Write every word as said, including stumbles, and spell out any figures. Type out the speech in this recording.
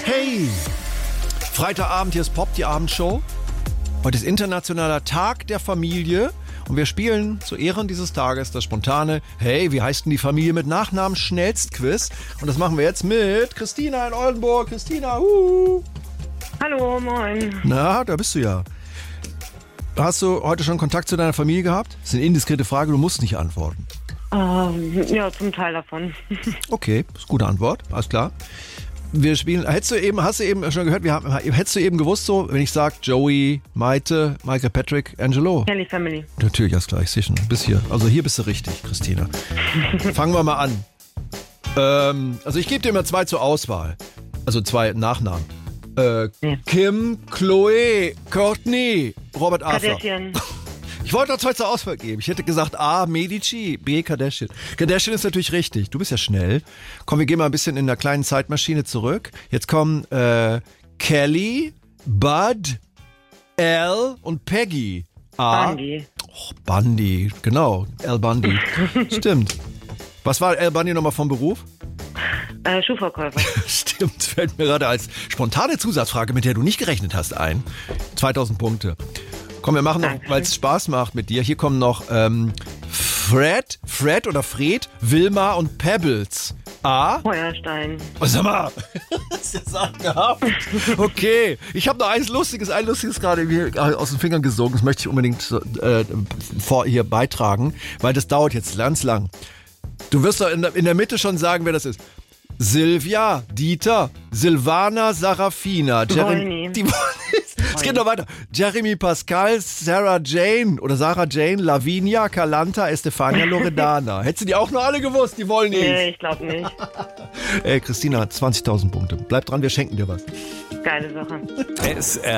Hey! Freitagabend, hier ist Pop, die Abendshow. Heute ist internationaler Tag der Familie und wir spielen zu Ehren dieses Tages das spontane Hey, wie heißt denn die Familie mit Nachnamen Schnellstquiz? Und das machen wir jetzt mit Christina in Oldenburg. Christina, uh. Hallo, moin. Na, da bist du ja. Hast du heute schon Kontakt zu deiner Familie gehabt? Das ist eine indiskrete Frage, du musst nicht antworten. Ähm, ja, zum Teil davon. Okay, ist eine gute Antwort, alles klar. Wir spielen, hättest du eben, hast du eben schon gehört, wir haben, hättest du eben gewusst so, wenn ich sage Joey, Maite, Michael Patrick, Angelo? Kelly Family. Natürlich, alles klar, ich sehe schon, bis hier. Also hier bist du richtig, Christina. Fangen wir mal an. Ähm, also ich gebe dir immer zwei zur Auswahl. Also zwei Nachnamen. Äh, Ja. Kim, Chloe, Courtney, Robert Arthur. Kardashian. Ich wollte noch zwei zur Auswahl geben. Ich hätte gesagt A, Medici, B, Kardashian. Kardashian ist natürlich richtig. Du bist ja schnell. Komm, wir gehen mal ein bisschen in der kleinen Zeitmaschine zurück. Jetzt kommen äh, Kelly, Bud, Al und Peggy. A. Bundy. Oh, Bundy, genau. Al Bundy. Stimmt. Was war Al Bundy nochmal vom Beruf? Äh, Schuhverkäufer. Stimmt, fällt mir gerade als spontane Zusatzfrage, mit der du nicht gerechnet hast, ein. zweitausend Punkte. Komm, wir machen noch, Danke. weil es Spaß macht mit dir. Hier kommen noch ähm, Fred, Fred oder Fred, Wilma und Pebbles. A. Feuerstein. Oh, sag mal, das ist ja sagenhaft. Okay, ich habe noch eins Lustiges, ein Lustiges gerade mir aus den Fingern gesogen. Das möchte ich unbedingt äh, vor hier beitragen, weil das dauert jetzt ganz lang. Du wirst doch in der, in der Mitte schon sagen, wer das ist. Silvia, Dieter, Silvana, Sarafina, Jeremy. Wolny. Die Es geht noch weiter. Jeremy Pascal, Sarah Jane oder Sarah Jane, Lavinia, Calanta, Estefania, Loredana. Hättest du die auch noch alle gewusst? Die wollen nicht. Nee, ich glaube nicht. Ey, Christina hat zwanzigtausend Punkte. Bleib dran, wir schenken dir was. Geile Sache. S R